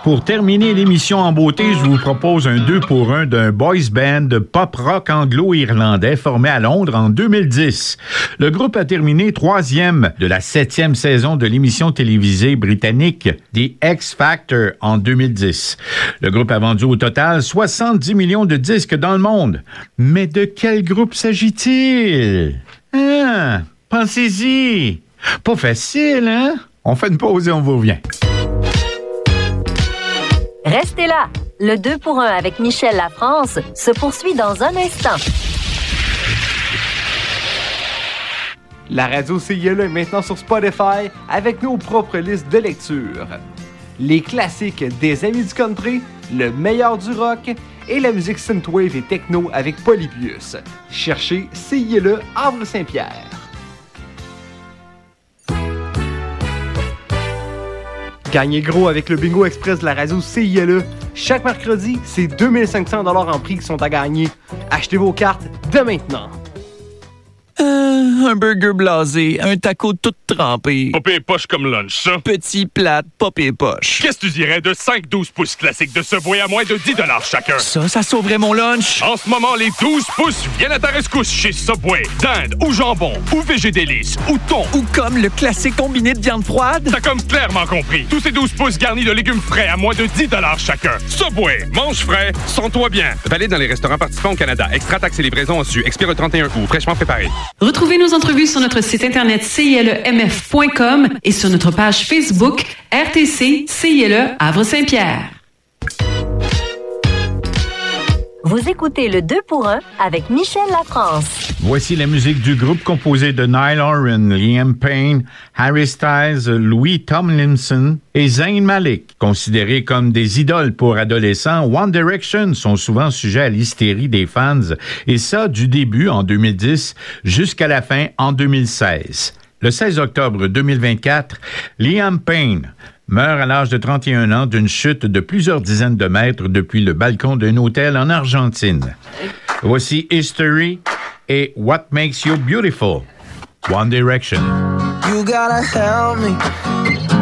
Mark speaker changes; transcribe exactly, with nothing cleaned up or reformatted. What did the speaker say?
Speaker 1: Pour terminer l'émission en beauté, je vous propose un deux pour un d'un boys band de pop-rock anglo-irlandais formé à Londres en deux mille dix. Le groupe a terminé troisième de la septième saison de l'émission télévisée britannique The X Factor en deux mille dix. Le groupe a vendu au total soixante-dix millions de disques dans le monde. Mais de quel groupe s'agit-il? Ah, pensez-y. Pas facile, hein? On fait une pause et on vous revient.
Speaker 2: Restez là. Le deux pour un avec Michel Lafrance se poursuit dans un instant.
Speaker 3: La radio C I L E est maintenant sur Spotify avec nos propres listes de lecture. Les classiques des amis du country, le meilleur du rock et la musique synthwave et techno avec Polybius. Cherchez C I L E Havre-Saint-Pierre. Gagnez gros avec le Bingo Express de la radio C I L E. Chaque mercredi, c'est deux mille cinq cents dollars en prix qui sont à gagner. Achetez vos cartes dès maintenant.
Speaker 4: Euh, un burger blasé, un taco tout trempé.
Speaker 5: Pas pire poche comme lunch, ça.
Speaker 4: Petit plate, pas pire poche.
Speaker 5: Qu'est-ce que tu dirais de cinq douze pouces classiques de Subway à moins de dix dollars chacun?
Speaker 4: Ça, ça sauverait mon lunch.
Speaker 5: En ce moment, les douze pouces viennent à ta rescousse chez Subway. Dinde ou jambon, ou végédélice, ou thon.
Speaker 4: Ou comme le classique combiné de viande froide.
Speaker 5: T'as comme clairement compris. Tous ces douze pouces garnis de légumes frais à moins de dix dollars chacun. Subway, mange frais, sens-toi bien.
Speaker 6: Valide dans les restaurants participants au Canada. Extra taxes et livraison en su. Expire le trente et un août. Fraîchement préparé.
Speaker 7: Retrouvez nos entrevues sur notre site internet C I L E M F point com et sur notre page Facebook R T C C I L E Havre-Saint-Pierre.
Speaker 2: Vous écoutez le deux pour un avec Michel Lafrance.
Speaker 1: Voici la musique du groupe composé de Niall Horan, Liam Payne, Harry Styles, Louis Tomlinson et Zayn Malik. Considérés comme des idoles pour adolescents, One Direction sont souvent sujets à l'hystérie des fans, et ça du début en deux mille dix jusqu'à la fin en deux mille seize. Le seize octobre deux mille vingt-quatre, Liam Payne meurt à l'âge de trente et un ans d'une chute de plusieurs dizaines de mètres depuis le balcon d'un hôtel en Argentine. Voici History et What Makes You Beautiful. One Direction.
Speaker 8: You gotta help me